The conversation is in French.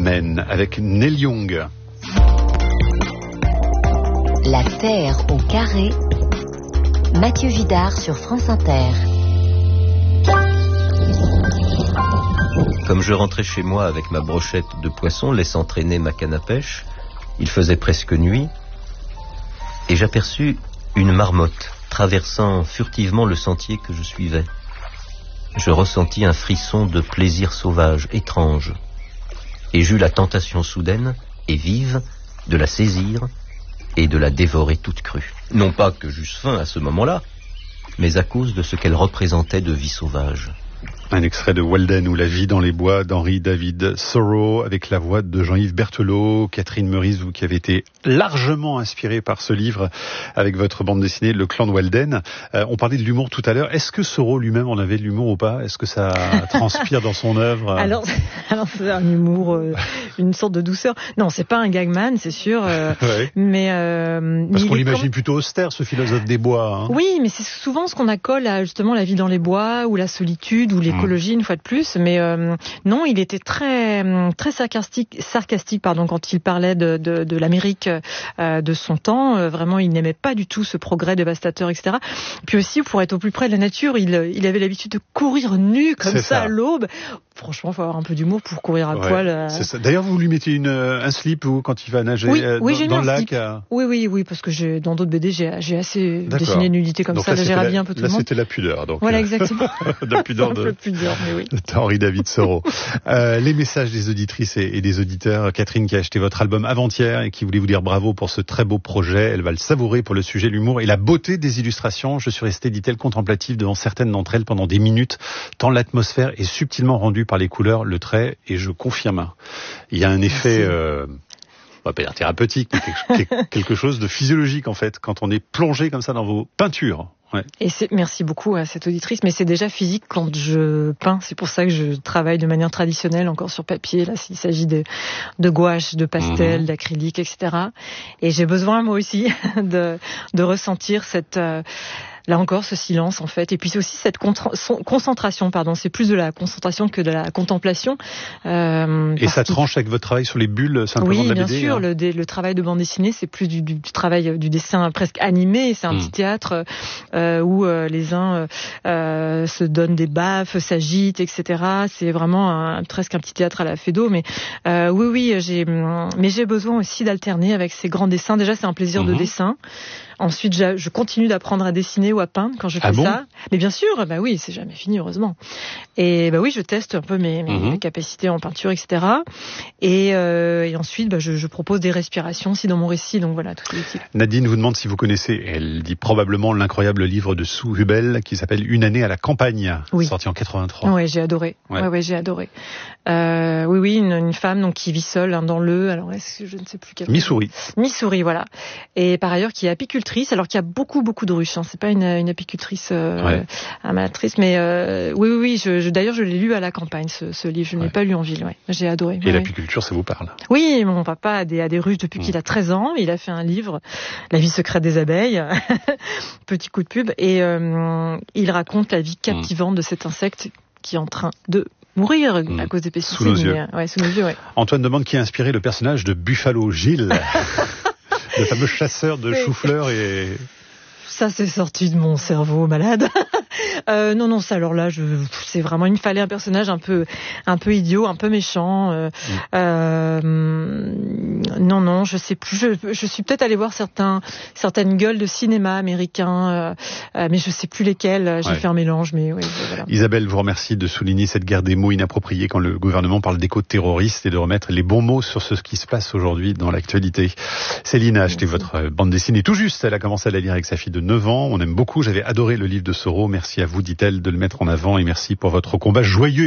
Men avec Neil Young. La Terre au carré. Mathieu Vidard sur France Inter. Comme je rentrais chez moi avec ma brochette de poisson, laissant traîner ma canne à pêche, il faisait presque nuit, et j'aperçus une marmotte traversant furtivement le sentier que je suivais. Je ressentis un frisson de plaisir sauvage, étrange, et j'eus la tentation soudaine et vive de la saisir et de la dévorer toute crue. Non pas que j'eusse faim à ce moment-là, mais à cause de ce qu'elle représentait de vie sauvage. Un extrait de Walden ou La vie dans les bois d'Henry David Thoreau avec la voix de Jean-Yves Berthelot. Catherine Meurice, vous qui avez été largement inspirée par ce livre avec votre bande dessinée Le Clan de Walden. On parlait de l'humour tout à l'heure. Est-ce que Thoreau lui-même en avait de l'humour ou pas? Est-ce que ça transpire dans son œuvre? Alors c'est un humour, une sorte de douceur. Non, c'est pas un gagman, c'est sûr. Ouais. Mais parce qu'on l'imagine plutôt austère, ce philosophe des bois. Hein. Oui, mais c'est souvent ce qu'on accole à justement la vie dans les bois ou la solitude ou l'écologie une fois de plus. Mais non, il était très sarcastique quand il parlait de l'Amérique de son temps. Vraiment, il n'aimait pas du tout ce progrès dévastateur, etc. Puis aussi, pour être au plus près de la nature, il avait l'habitude de courir nu comme ça à l'aube. Franchement, il faut avoir un peu d'humour pour courir à poil. C'est ça. D'ailleurs, vous lui mettez un slip quand il va nager dans le lac. Oui, parce que dans d'autres BD, j'ai assez dessiné de nudité comme donc ça. Là, j'ai rhabillé un peu tout le monde. Là, c'était la pudeur. Donc, voilà, exactement. la pudeur de pudeur, mais oui. Henry David Thoreau. Les messages des auditrices et des auditeurs. Catherine qui a acheté votre album avant-hier et qui voulait vous dire bravo pour ce très beau projet. Elle va le savourer pour le sujet, l'humour et la beauté des illustrations. Je suis resté, dit-elle, contemplative devant certaines d'entre elles pendant des minutes, tant l'atmosphère est subtilement rendue par les couleurs, le trait, et je confirme. Il y a un effet, on va pas dire thérapeutique, mais quelque chose de physiologique en fait, quand on est plongé comme ça dans vos peintures. Ouais. Et merci beaucoup à cette auditrice, mais c'est déjà physique quand je peins. C'est pour ça que je travaille de manière traditionnelle encore sur papier. Là, s'il s'agit de gouache, de pastel, d'acrylique, etc. Et j'ai besoin moi aussi de ressentir cette là encore, ce silence, en fait. Et puis, c'est aussi cette concentration, c'est plus de la concentration que de la contemplation. Et ça tranche avec votre travail sur les bulles, simplement de la BD? Oui, bien sûr. Le travail de bande dessinée, c'est plus du travail du dessin presque animé. C'est un petit théâtre où les uns se donnent des baffes, s'agitent, etc. C'est vraiment presque un petit théâtre à la Feydeau. Mais oui, j'ai besoin aussi d'alterner avec ces grands dessins. Déjà, c'est un plaisir de dessin. Ensuite, je continue d'apprendre à dessiner ou à peindre quand je fais ça. Mais bien sûr, oui, c'est jamais fini, heureusement. Et oui, je teste un peu mes capacités en peinture, etc. Et ensuite, je propose des respirations aussi dans mon récit. Donc voilà, tout est utile. Nadine vous demande si vous connaissez, elle dit probablement l'incroyable livre de Sue Hubel qui s'appelle Une année à la campagne, sorti en 83. Oui, j'ai adoré. Ouais, j'ai adoré. Oui, une femme donc qui vit seule dans alors est-ce que je ne sais plus quelle. Missouri, voilà. Et par ailleurs qui est apicultrice, alors qu'il y a beaucoup de ruches. C'est pas une apicultrice amatrice, mais oui. D'ailleurs, je l'ai lu à la campagne ce livre. Je ne l'ai pas lu en ville. Ouais. J'ai adoré. Et l'apiculture, ça vous parle? Oui, mon papa a des ruches depuis qu'il a 13 ans. Il a fait un livre, La vie secrète des abeilles. Petit coup de pub. Et il raconte la vie captivante de cet insecte qui est en train de mourir à cause des pesticides. Sous nos yeux. Sous nos yeux, Antoine demande qui a inspiré le personnage de Buffalo Gilles, le fameux chasseur de chou-fleurs et... Ça, c'est sorti de mon cerveau malade. Non, ça, alors là, c'est vraiment, il me fallait un personnage un peu idiot, un peu méchant. Non, je sais plus. Je suis peut-être allée voir certaines gueules de cinéma américain, mais je sais plus lesquelles. J'ai fait un mélange, mais oui. Voilà. Isabelle vous remercie de souligner cette guerre des mots inappropriés quand le gouvernement parle d'éco-terroristes et de remettre les bons mots sur ce qui se passe aujourd'hui dans l'actualité. Céline a acheté votre bande dessinée tout juste. Elle a commencé à la lire avec sa fille de 9 ans. On aime beaucoup. J'avais adoré le livre de Thoreau. Merci à vous, dit-elle, de le mettre en avant et merci pour votre combat joyeux.